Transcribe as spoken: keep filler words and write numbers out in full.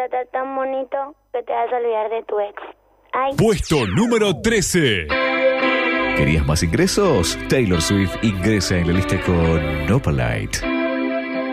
tratar tan bonito que te vas a olvidar de tu ex. Ay. Puesto número trece. ¿Querías más ingresos? Taylor Swift ingresa en la lista con Opalite.